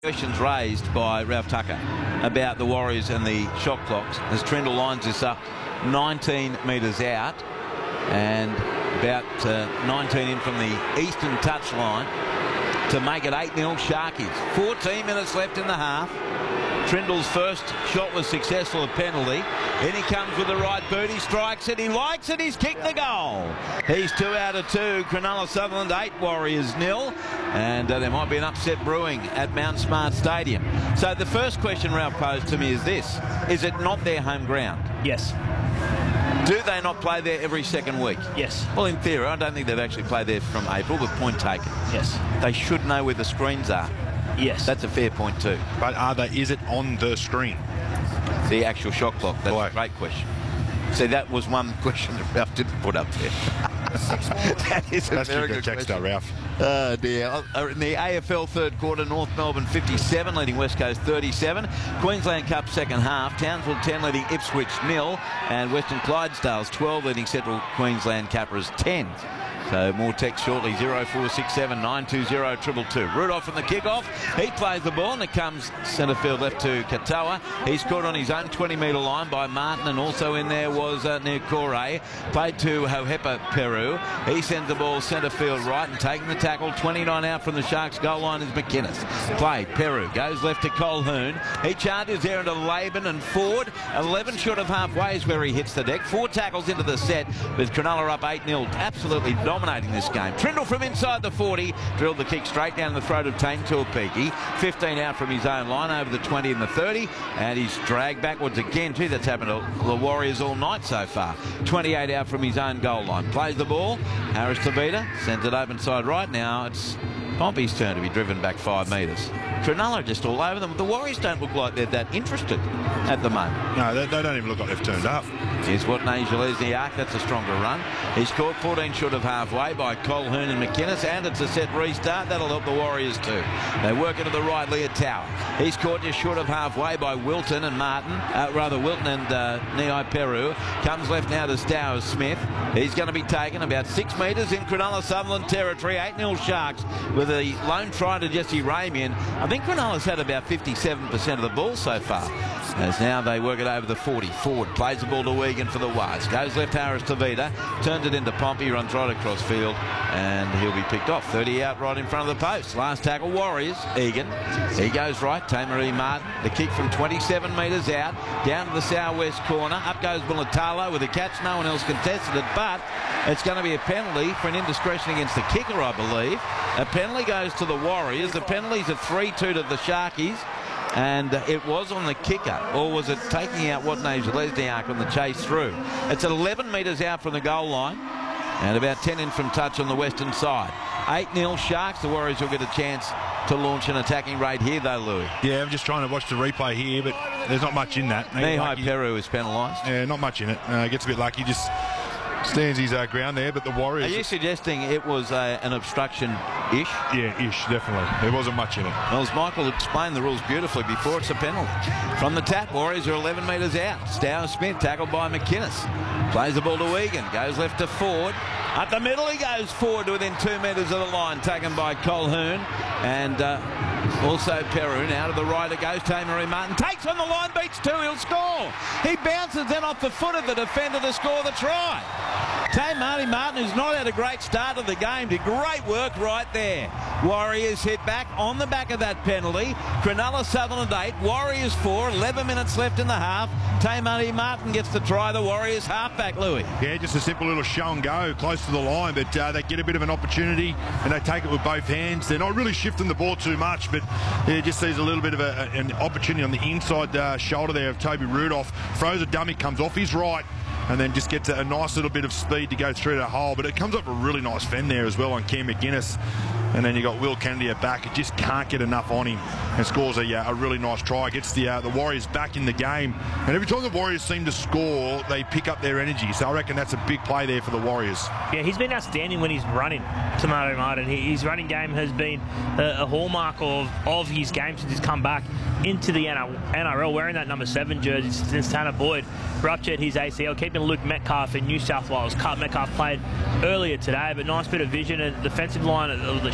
Questions raised by Ralph Tucker about the Warriors and the shot clocks as Trindle lines this up 19 metres out and about 19 in from the eastern touchline to make it 8-0 Sharkies. 14 minutes left in the half. Trindle's first shot was successful, a penalty. In he comes with the right boot, he strikes it, he likes it, he's kicked the goal. He's 2 out of 2. Cronulla Sutherland 8, Warriors 0. And there might be an upset brewing at Mount Smart Stadium. So the first question Ralph posed to me is this: is it not their home ground? Yes. Do they not play there every second week? Yes. Well, in theory, I don't think they've actually played there from April, but point taken. Yes. They should know where the screens are. Yes. That's a fair point too. But is it on the screen? The actual shot clock. That's Right. a great question. See, that was one question that Ralph didn't put up there. That is a That's very good good text, question. Ralph. Oh dear. In the AFL third quarter, North Melbourne 57 leading West Coast 37. Queensland Cup second half, Townsville 10 leading Ipswich 0, and Western Clydesdales 12 leading Central Queensland Capras 10. So more text shortly, 0467 920 222. Rudolph from the kickoff. He plays the ball and it comes centre field left to Katoa. He's caught on his own 20-metre line by Martin, and also in there was Nikore. Played to Hohepa Peru. He sends the ball centre field right and taking the tackle. 29 out from the Sharks goal line is McInnes. Play, Peru goes left to Colquhoun. He charges there into Laban and Ford. 11 short of halfway is where he hits the deck. 4 tackles into the set with Cronulla up 8-0. Absolutely dominating this game. Trindle from inside the 40 drilled the kick straight down the throat of Tane Tuapiki. 15 out from his own line over the 20 and the 30, and he's dragged backwards again too. That's happened to the Warriors all night so far. 28 out from his own goal line. Plays the ball. Harris Tavita sends it open side right. Now it's Pompey's turn to be driven back 5 metres. Cronulla are just all over them. The Warriors don't look like they're that interested at the moment. No, they don't even look like they've turned up. Here's what Lesniak, that's a stronger run. He's caught 14 short of halfway by Colquhoun and McInnes, and it's a set restart. That'll help the Warriors too. They work into the right, Leotow. He's caught just short of halfway by Wilton and Martin, Wilton and Ngai Peru. Comes left now to Stowers Smith. He's going to be taken about 6 metres in Cronulla Sutherland territory. 8-0 Sharks with a lone try to Jesse Ramian. I think Cronulla's had about 57% of the ball so far. As now they work it over the 40. Ford plays the ball to Egan for the Waz. Goes left Harris to Vida. Turns it into Pompey. Runs right across field. And he'll be picked off. 30 out right in front of the post. Last tackle Warriors. Egan. He goes right. Tamaree Martin. The kick from 27 metres out. Down to the southwest corner. Up goes Mulatalo with a catch. No one else contested it. But it's going to be a penalty for an indiscretion against the kicker, I believe. A penalty goes to the Warriors. The penalty's a 3-2 to the Sharkies. And it was on the kicker, or was it taking out Lesniak on the chase through? It's 11 metres out from the goal line and about 10 in from touch on the western side. 8-0 Sharks. The Warriors will get a chance to launch an attacking raid here though, Louis. Yeah, I'm just trying to watch the replay here, but there's not much in that. Ngai Peru is penalised. Yeah, not much in it. Gets a bit lucky, just stands his ground there, but the Warriors... Are you suggesting it was an obstruction-ish? Yeah, ish, definitely. There wasn't much in it. Well, as Michael explained the rules beautifully before, it's a penalty. From the tap, Warriors are 11 metres out. Stowers Smith tackled by McInnes. Plays the ball to Egan. Goes left to Ford. Up the middle he goes forward to within 2 metres of the line, taken by Colquhoun. And also Peru. Now to the right it goes. Tamaree Martin takes on the line, beats 2, he'll score. He bounces then off the foot of the defender to score the try. Tamaree Martin, who's not had a great start of the game, did great work right there. Warriors hit back on the back of that penalty. Cronulla Sutherland 8, Warriors 4, 11 minutes left in the half. Tamaree Martin gets the try, the Warriors halfback, Louis. Yeah, just a simple little show and go close to the line, but they get a bit of an opportunity and they take it with both hands. They're not really shifting the ball too much, but yeah, just sees a little bit of an opportunity on the inside shoulder there of Toby Rudolph. Throws a dummy, comes off his right, and then just gets a nice little bit of speed to go through the hole. But it comes up a really nice fend there as well on Cam McInnes. And then you got Will Kennedy at back. It just can't get enough on him and scores a really nice try. Gets the Warriors back in the game. And every time the Warriors seem to score, they pick up their energy. So I reckon that's a big play there for the Warriors. Yeah, he's been outstanding when he's running, Tamaree Martin. His running game has been a hallmark of his game since he's come back into the NRL, wearing that number 7 jersey since Tanner Boyd ruptured his ACL, keeping Luke Metcalf in New South Wales Cup. Metcalf played earlier today, but nice bit of vision. And defensive line of the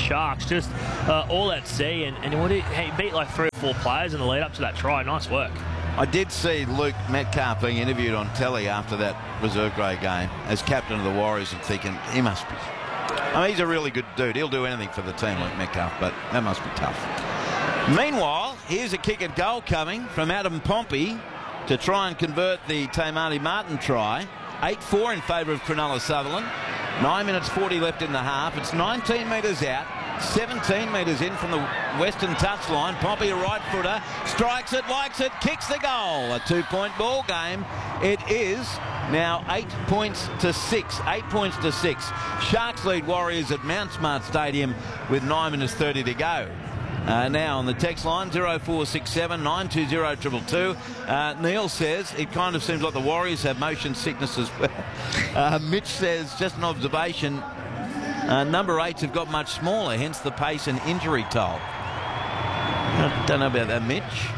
Sharks, just all at sea, and he beat like 3 or 4 players in the lead up to that try. Nice work. I did see Luke Metcalf being interviewed on telly after that reserve grade game as captain of the Warriors, and thinking he must be. I mean, he's a really good dude. He'll do anything for the team, Luke Metcalf, but that must be tough. Meanwhile, here's a kick at goal coming from Adam Pompey to try and convert the Tamati Martin try. 8-4 in favour of Cronulla Sutherland. 9 minutes 40 left in the half. It's 19 metres out. 17 metres in from the western touchline. Pompey, a right footer, strikes it, likes it, kicks the goal. A 2-point ball game. It is now 8 points to 6. 8 points to 6. Sharks lead Warriors at Mount Smart Stadium with 9 minutes 30 to go. Now on the text line 0467 920 222. Neil says it kind of seems like the Warriors have motion sickness as well. Mitch says just an observation. Number 8s have got much smaller, hence the pace and injury toll. I don't know about that, Mitch.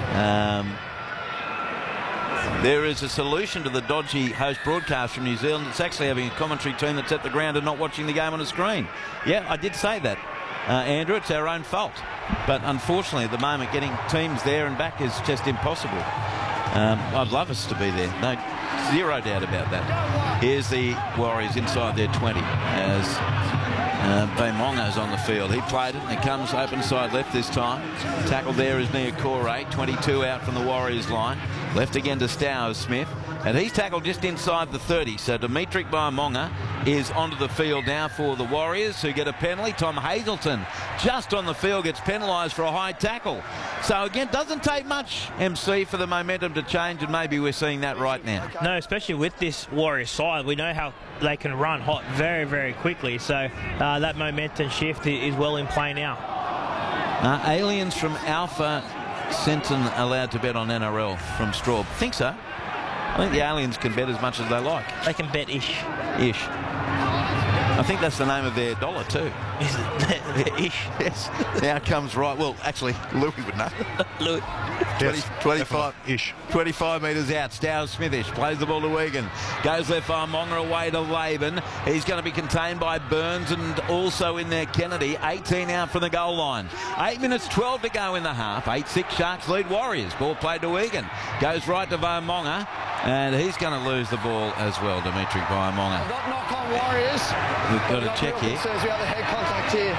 There is a solution to the dodgy host broadcast from New Zealand. It's actually having a commentary team that's at the ground and not watching the game on a screen. Yeah, I did say that, Andrew. It's our own fault. But unfortunately, at the moment, getting teams there and back is just impossible. I'd love us to be there. No, zero doubt about that. Here's the Warriors inside their 20 as Vaimonga's on the field. He played it and it comes open side left this time. Tackled there is Nia Corey. 22 out from the Warriors line. Left again to Stowers Smith. And he's tackled just inside the 30. So Dimitri Vaimonga is onto the field now for the Warriors, who get a penalty. Tom Hazelton just on the field gets penalised for a high tackle. So again, doesn't take much, MC, for the momentum to change, and maybe we're seeing that right now. No, especially with this Warriors side. We know how they can run hot very, very quickly. So that momentum shift is well in play now. Aliens from Alpha Centon allowed to bet on NRL from Straub. Think so. I think the aliens can bet as much as they like. They can bet ish. Ish. I think that's the name of their dollar too. Is it? Ish. Yes. Now comes right. Well, actually, Louis would know. Louis. 25-ish. 25 metres out. Stowers Smithish plays the ball to Wigan. Goes left arm, Monga away to Laban. He's going to be contained by Burns, and also in there Kennedy. 18 out from the goal line. 8 minutes 12 to go in the half. 8-6 Sharks lead Warriors. Ball played to Wigan. Goes right to Vaimonga, and he's going to lose the ball as well, Dimitri Vaimonga. Got knock on Warriors. We've got to check here. Says we have the head contact here.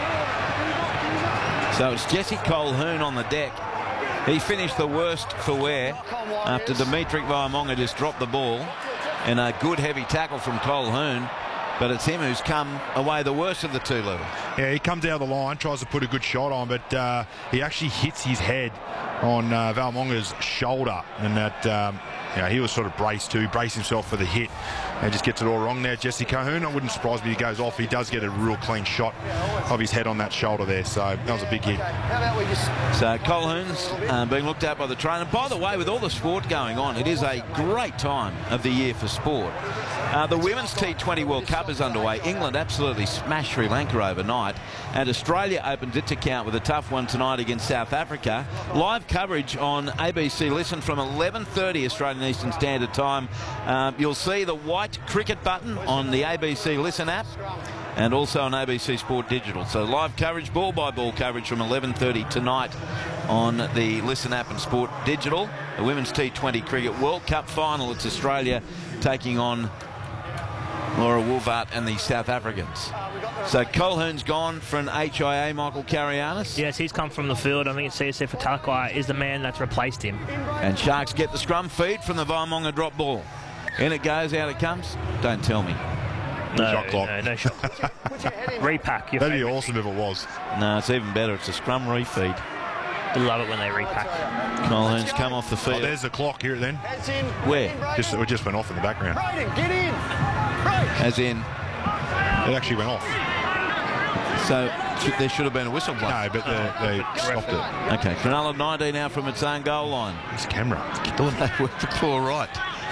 So it's Jesse Colquhoun on the deck. He finished the worst for wear after Dimitri Vaimonga just dropped the ball, and a good heavy tackle from Colquhoun. But it's him who's come away the worst of the two, Lou. Yeah, he comes out of the line, tries to put a good shot on, but he actually hits his head on Vaimonga's shoulder, and that he was sort of braced too. He braced himself for the hit and just gets it all wrong there. Jesse Colquhoun, I wouldn't surprise me if he goes off. He does get a real clean shot of his head on that shoulder there, so that was a big hit. So Colquhoun's being looked at by the trainer. By the way, with all the sport going on, it is a great time of the year for sport. The Women's T20 World Cup is underway. England absolutely smashed Sri Lanka overnight, and Australia opens its account with a tough one tonight against South Africa. Live coverage on ABC Listen from 11:30 Australian Eastern Standard Time. You'll see the white cricket button on the ABC Listen app, and also on ABC Sport Digital. So live coverage, ball-by-ball coverage from 11:30 tonight on the Listen app and Sport Digital. The Women's T20 Cricket World Cup final. It's Australia taking on Laura Woolvart and the South Africans. So Colquhoun's gone for an HIA, Michael Carianis. Yes, he's come from the field. I think it's CSF Talakai is the man that's replaced him. And Sharks get the scrum feed from the Vaimonga drop ball. In it goes, out it comes. Don't tell me. No shot clock. No shot. Repack. That'd be awesome if it was. No, it's even better. It's a scrum refeed. I love it when they repack. Colquhoun's come off the field. Oh, there's the clock here then. Where? It just went off in the background. Get in. As in? It actually went off. So there should have been a whistle blown. No, but they stopped it. Okay, Cronulla 19 out from its own goal line. This camera. Thought they worked the claw right.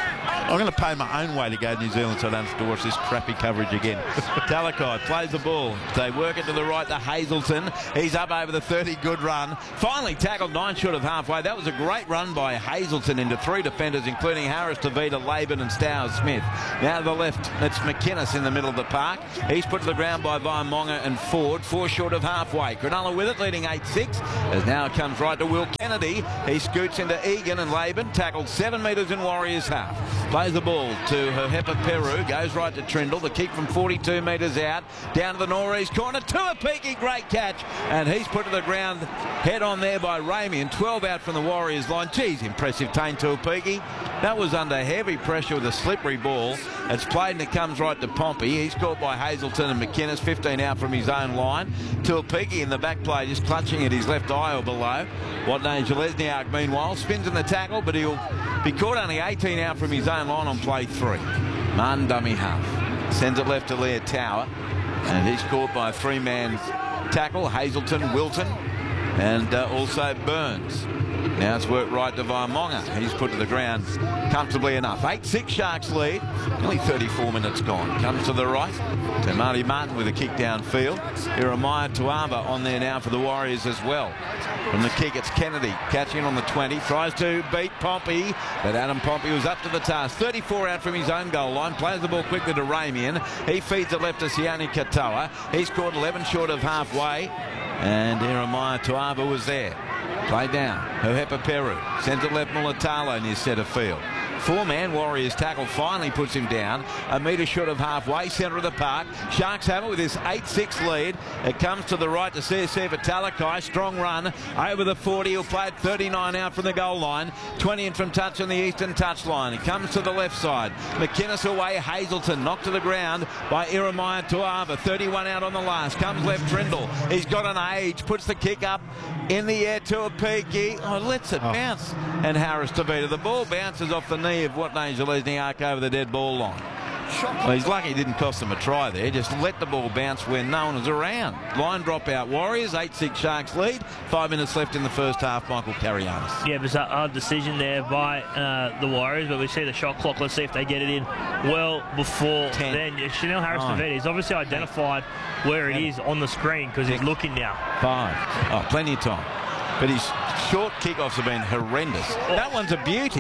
I'm going to pay my own way to go to New Zealand so I don't have to watch this crappy coverage again. Talakai plays the ball. They work it to the right to Hazelton. He's up over the 30. Good run. Finally tackled 9 short of halfway. That was a great run by Hazelton into 3 defenders, including Harris, Tavita, Laban and Stowers Smith. Now to the left, it's McInnes in the middle of the park. He's put to the ground by Vaimonga and Ford. 4 short of halfway. Cronulla with it, leading 8-6. As now it comes right to Will Kennedy. He scoots into Egan and Laban. Tackled 7 metres in Warriors half. Plays the ball to Herhepa Peru. Goes right to Trindle. The kick from 42 metres out. Down to the Norreys corner. Tuapiki, great catch. And he's put to the ground head on there by Ramian. 12 out from the Warriors line. Geez, impressive Tane Tuapiki. That was under heavy pressure with a slippery ball. It's played and it comes right to Pompey. He's caught by Hazelton and McInnes. 15 out from his own line. Tuapiki in the back play just clutching at his left eye or below. Watney Jelezniak meanwhile spins in the tackle, but he'll be caught only 18 out from his own line on play 3. Martin dummy half. Sends it left to Leah Tower. And he's caught by a 3-man tackle. Hazelton, Wilton and also Burns. Now it's worked right to Vaimonga. He's put to the ground comfortably enough. 8-6 Sharks lead. Only 34 minutes gone. Comes to the right to Marty Martin with a kick downfield. Jeremiah Tuava on there now for the Warriors as well. From the kick, it's Kennedy catching on the 20. Tries to beat Pompey, but Adam Pompey was up to the task. 34 out from his own goal line. Plays the ball quickly to Ramian. He feeds it left to Siani Katoa. He's caught 11 short of halfway. And Jeremiah Tuava was there. Play down. Herhepa Peru sends it left. Mulatalo in his centre field. 4-man Warriors tackle finally puts him down. A metre short of halfway, centre of the park. Sharks have it with this 8-6 lead. It comes to the right to CSC for Talakai. Strong run over the 40. He'll play it 39 out from the goal line. 20 in from touch on the eastern touchline. It comes to the left side. McInnes away. Hazelton knocked to the ground by Jeremiah Tuava. 31 out on the last. Comes left Trindle. He's got an age. Puts the kick up in the air to a Peaky. Oh, lets it bounce. And Harris Tavita. The ball bounces off the knee of Watney Jelezniak over the dead ball line. Well, he's lucky it didn't cost them a try there. Just let the ball bounce when no one was around. Line drop out Warriors. 8-6 Sharks lead. 5 minutes left in the first half. Michael Carianis. Yeah, it was a hard decision there by the Warriors, but we see the shot clock. Let's see if they get it in well before 10. then. Chanel Harris Tavita, he's obviously identified where it is on the screen because he's looking now. 5. Oh, plenty of time. But his short kickoffs have been horrendous. That one's a beauty.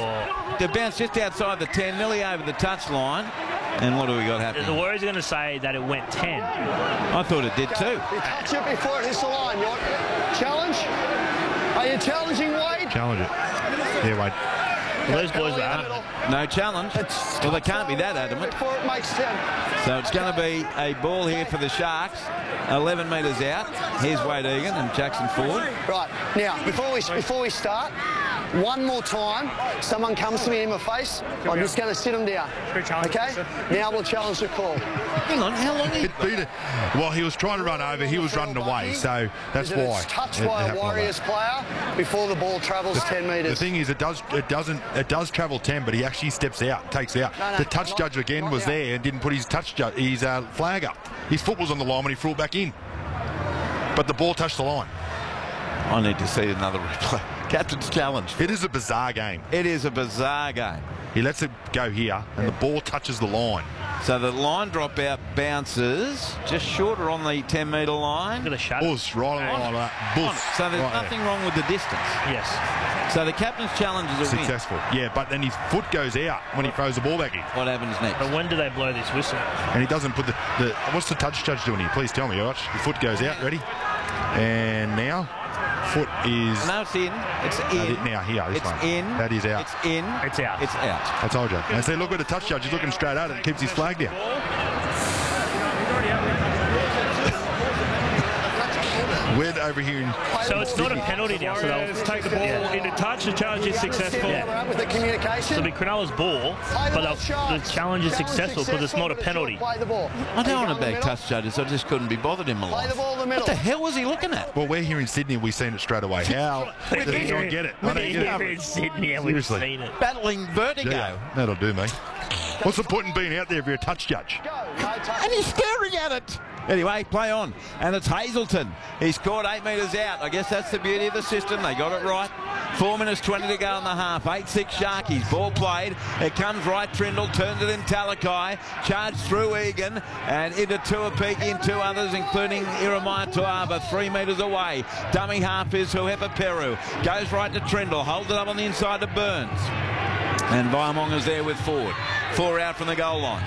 The bounce just outside the 10, nearly over the touchline. And what do we got happening? The Warriors are going to say that it went 10. I thought it did too. You touch it before it hits the line. You want challenge? Are you challenging Wade? Challenge it. Yeah, Wade. Well, those boys are adamant. No challenge. Well, they can't be that adamant. Before it makes 10. So it's going to be a ball here for the Sharks. 11 metres out. Here's Wade Egan and Jackson Ford. Right, now, before we start, one more time, someone comes to me in my face, I'm just going to sit them down. Okay? Now we'll challenge the call. Hang on, how long It beat it. Well, he was trying to run over. He was running away, so that's why. It's touched by a Warriors player before the ball travels 10 metres. The thing is, it does travel 10, but he actually steps out, takes out. No, the touch judge again was there and didn't put his flag up. His foot was on the line when he threw it back in, but the ball touched the line. I need to see another replay. Captain's challenge. It is a bizarre game. It is a bizarre game. He lets it go here, and the ball touches the line. So the line drop out bounces just shorter on the 10 metre line. Look at the shot. Buzz, right on that. Buzz. So there's right nothing wrong with the distance. Yes. So the captain's challenge is a win. Successful. Yeah, but then his foot goes out when he throws the ball back in. What happens next? But when do they blow this whistle? And he doesn't put the what's the touch judge doing here? Please tell me, Arch. The foot goes out, ready? And now, foot is... No, it's in. It's in. Now, here, this it's one. in. That is out. It's in. It's out. It's out. I told you. And see, look at the touch judge. He's looking straight at it and keeps his flag down. We're over here in... So it's not a penalty now. So they'll take the ball into touch. The challenge is successful. With the communication. it'll be Cronulla's ball, but the challenge is successful because it's not a penalty. Play the ball. I don't want to bag touch judges. I just couldn't be bothered in my Play life. the ball in the middle. What the hell was he looking at? Well, we're here in Sydney. We've seen it straight away. How? I don't get it. I don't get We're it. in Sydney and we've Seriously. seen it. Battling vertigo. Yeah, that'll do me. What's the point in being out there if you're a touch judge? Go. No touch. And he's staring at it. Anyway, play on. And it's Hazelton. He scored 8 metres out. I guess that's the beauty of the system. They got it right. 4 minutes 20 to go in the half. 8-6 Sharkies. Ball played. It comes right. Trindle turns it in Talakai. Charged through Egan and into Tuapiki and 2 others, including Iremaya Tuava, 3 metres away. Dummy half is Huepa Peru. Goes right to Trindle. Holds it up on the inside to Burns. And Viamonga's there with Ford. 4 out from the goal line.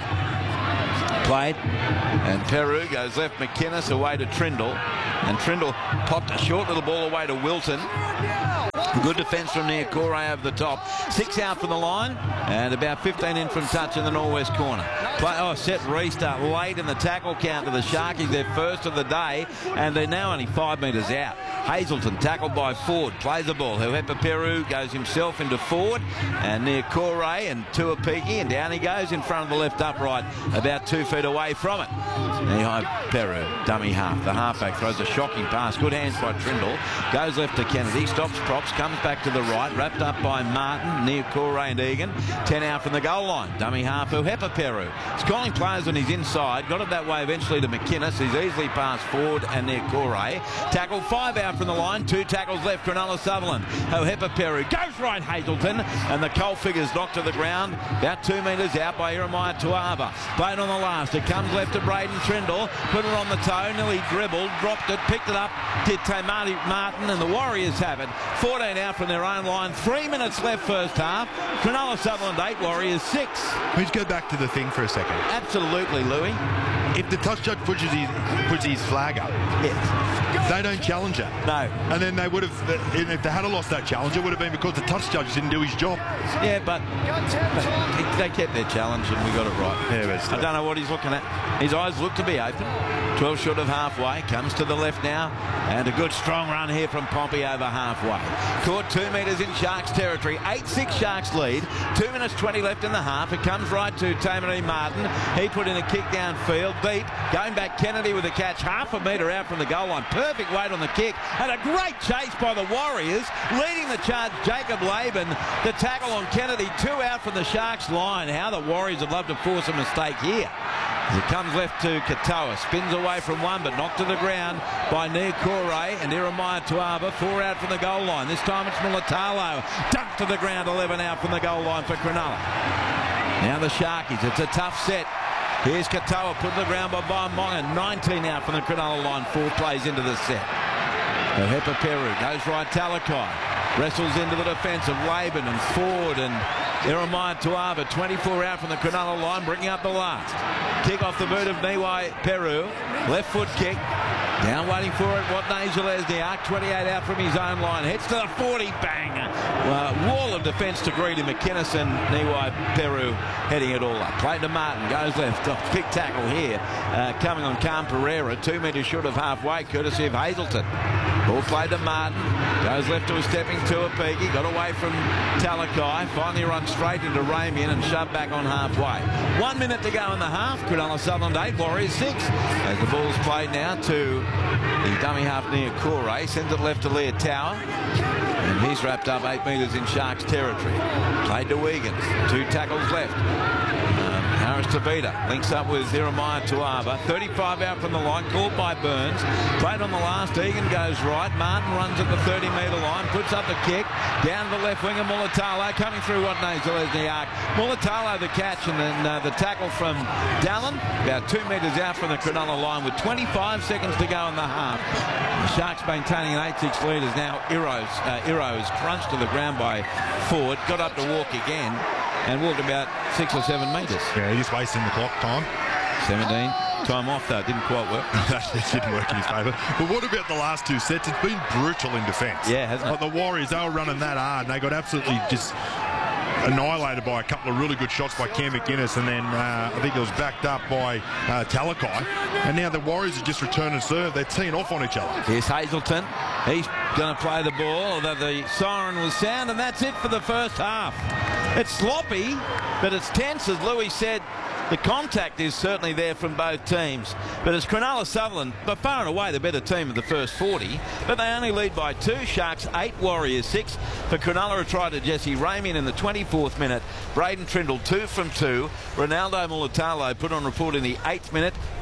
Played. And Peru goes left. McInnes away to Trindle. And Trindle popped a short little ball away to Wilton. Good defence from Niokore over the top. 6 out from the line and about 15 in from touch in the northwest corner. Set restart late in the tackle count to the Sharkies, their first of the day, and they're now only 5 metres out. Hazelton tackled by Ford, plays the ball. Huepa Peru goes himself into Ford and Niokore and Tuapiki, and down he goes in front of the left upright, about 2 feet away from it. Peru, dummy half. The halfback throws a shocking pass. Good hands by Trindle. Goes left to Kennedy. Stops props. Comes back to the right. Wrapped up by Martin, Niokore and Egan. 10 out from the goal line. Dummy half. Huepa Peru. He's calling players when he's inside. Got it that way eventually to McInnes. He's easily past Ford and Niokore. Tackle 5 out from the line. 2 tackles left. Cronulla Sutherland. Huepa Peru goes right. Hazelton. And the Colt figures knocked to the ground. About 2 metres out by Iremaya Tuava. Played on the last. It comes left to Braden Trindle. Put it on the toe. Nearly dribbled. Dropped it. Picked it up. Did Tamati Martin. And the Warriors have it. 14 out from their own line. 3 minutes left first half. Cronulla Sutherland 8. Warriors 6. Let's go back to the thing for a second. Absolutely, Louis. If the touch judge puts his flag up, yes, they don't challenge that. No. And then they would have, if they had lost that challenge, it would have been because the touch judge didn't do his job. Yeah, but they kept their challenge and we got it right. Yeah, I don't know what he's looking at. His eyes look to be open. 12 short of halfway. Comes to the left now. And a good strong run here from Pompey over halfway. Caught 2 metres in Sharks territory. 8-6 Sharks lead. 2 minutes 20 left in the half. It comes right to Tamati Martin. He put in a kick downfield. Beat. Going back Kennedy with a catch. Half a metre out from the goal line. Perfect weight on the kick. And a great chase by the Warriors. Leading the charge, Jacob Laban. The tackle on Kennedy. 2 out from the Sharks line. How the Warriors would love to force a mistake here. It comes left to Katoa, spins away from one but knocked to the ground by Niokore and Iremaya Tuava. 4 out from the goal line. This time it's Mulatalo. Dunked to the ground. 11 out from the goal line for Cronulla. Now the Sharkies. It's a tough set. Here's Katoa put to the ground by Viamonga. 19 out from the Cronulla line. 4 plays into the set. Huepa Peru goes right. Talakai wrestles into the defence of Laban and Ford and Iremaya Tuava. 24 out from the Cronulla line, bringing up the last. Kick off the boot of Niwai Peru. Left foot kick. Down waiting for it, Watney Zelezniak. 28 out from his own line. Heads to the 40. Bang! Wall of defence to Greedy. McInnes and Niwai Peru heading it all up. Played to Martin. Goes left. Big tackle here. Coming on Cam Pereira. 2 metres short of halfway, courtesy of Hazelton. Ball played to Martin. Goes left to a stepping Tuapiki. Got away from Talakai. Finally runs straight into Ramian and shoved back on halfway. 1 minute to go in the half. Cronulla Sutherland 8. Warriors 6. As the ball's played now to the dummy half Niokore. Sends it left to Leotawa. And he's wrapped up 8 metres in Sharks territory. Played to Wigan. 2 tackles left. Harris Tavita links up with Iremaya Tuava. 35 out from the line, caught by Burns. Played on the last. Egan goes right. Martin runs at the 30-metre line, puts up the kick. Down to the left winger, Mulatalo coming through Watney Zelezniak. Mulatalo the catch, and then the tackle from Dallin. About 2 metres out from the Cronulla line with 25 seconds to go in the half. The Sharks maintaining an 8-6 lead as now Iro is crunched to the ground by Ford. Got up to walk again. And walked about 6 or 7 metres. Yeah, he's wasting the clock time. 17. Time off, though. Didn't quite work. It didn't work in his favour. But what about the last 2 sets? It's been brutal in defence. Yeah, hasn't it? Like the Warriors, they were running that hard, and they got absolutely just annihilated by a couple of really good shots by Cam McInnes, and then I think it was backed up by Talakai. And now the Warriors have just returned and served. They're teeing off on each other. Here's Hazelton. He's going to play the ball, although the siren was sound, and that's it for the first half. It's sloppy, but it's tense, as Louis said. The contact is certainly there from both teams. But it's Cronulla Sutherland, by far and away the better team of the first 40. But they only lead by 2. Sharks 8, Warriors 6. For Cronulla, a try to Jesse Ramian in the 24th minute. Braden Trindle 2 from 2. Ronaldo Mulatalo put on report in the 8th minute.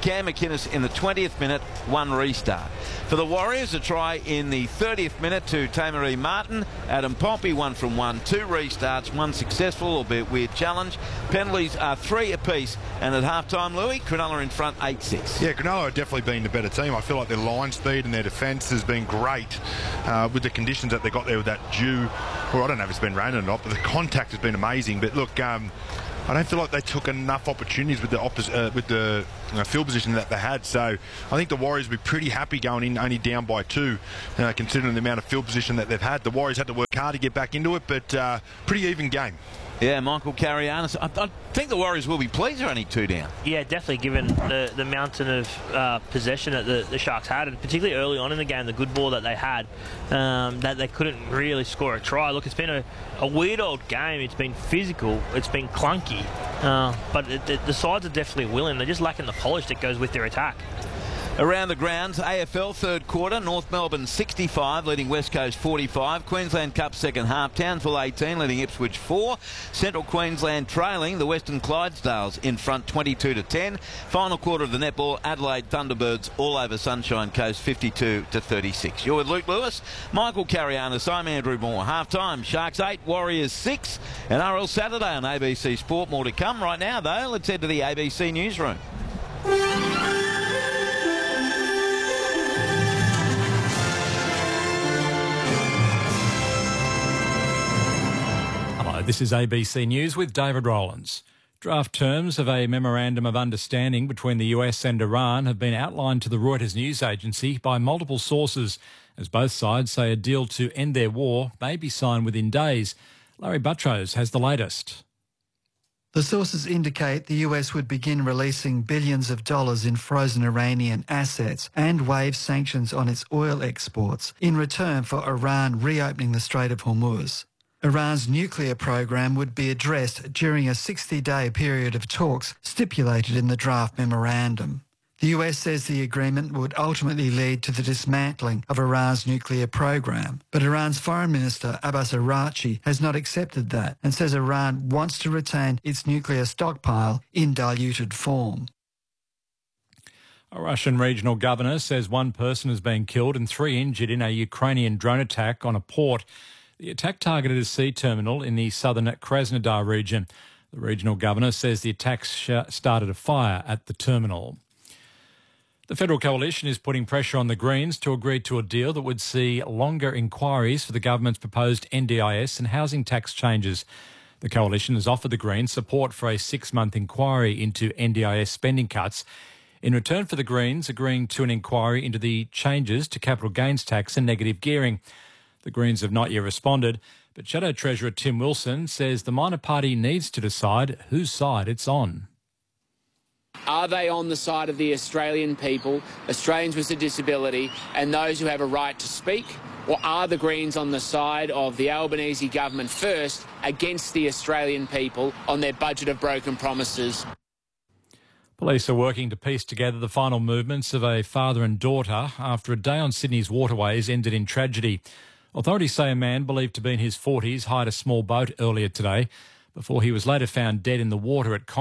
Cam McInnes in the 20th minute, 1 restart. For the Warriors, a try in the 30th minute to Tamaree Martin. Adam Pompey, 1 from 1, 2 restarts, 1 successful, albeit weird challenge. Penalties are 3 apiece, and at half-time, Louis, Cronulla in front 8-6. Yeah, Cronulla have definitely been the better team. I feel like their line speed and their defence has been great with the conditions that they got there with that dew. Well, I don't know if it's been raining or not, but the contact has been amazing. But look, I don't feel like they took enough opportunities with the field position that they had. So I think the Warriors will be pretty happy going in only down by 2, considering the amount of field position that they've had. The Warriors had to work hard to get back into it, but pretty even game. Yeah, Michael Carianis. I think the Warriors will be pleased they're only 2 down. Yeah, definitely, given the mountain of possession that the Sharks had, and particularly early on in the game, the good ball that they had, that they couldn't really score a try. Look, it's been a weird old game. It's been physical. It's been clunky. But the sides are definitely willing. They're just lacking the polish that goes with their attack. Around the grounds, AFL third quarter, North Melbourne 65, leading West Coast 45. Queensland Cup second half, Townsville 18, leading Ipswich 4. Central Queensland trailing the Western Clydesdales in front 22-10. Final quarter of the netball, Adelaide Thunderbirds all over Sunshine Coast 52-36. You're with Luke Lewis, Michael Carianis, I'm Andrew Moore. Half-time, Sharks 8, Warriors 6. NRL Saturday on ABC Sport. More to come. Right now, though, let's head to the ABC newsroom. This is ABC News with David Rowlands. Draft terms of a memorandum of understanding between the US and Iran have been outlined to the Reuters news agency by multiple sources, as both sides say a deal to end their war may be signed within days. Larry Buttrose has the latest. The sources indicate the US would begin releasing billions of dollars in frozen Iranian assets and waive sanctions on its oil exports in return for Iran reopening the Strait of Hormuz. Iran's nuclear program would be addressed during a 60-day period of talks stipulated in the draft memorandum. The US says the agreement would ultimately lead to the dismantling of Iran's nuclear program, but Iran's Foreign Minister Abbas Araghchi has not accepted that and says Iran wants to retain its nuclear stockpile in diluted form. A Russian regional governor says 1 person has been killed and 3 injured in a Ukrainian drone attack on a port. The attack targeted a sea terminal in the southern Krasnodar region. The regional governor says the attack started a fire at the terminal. The Federal Coalition is putting pressure on the Greens to agree to a deal that would see longer inquiries for the government's proposed NDIS and housing tax changes. The Coalition has offered the Greens support for a 6-month inquiry into NDIS spending cuts, in return for the Greens agreeing to an inquiry into the changes to capital gains tax and negative gearing. The Greens have not yet responded, but Shadow Treasurer Tim Wilson says the minor party needs to decide whose side it's on. Are they on the side of the Australian people, Australians with a disability, and those who have a right to speak? Or are the Greens on the side of the Albanese government first against the Australian people on their budget of broken promises? Police are working to piece together the final movements of a father and daughter after a day on Sydney's waterways ended in tragedy. Authorities say a man believed to be in his 40s hired a small boat earlier today before he was later found dead in the water at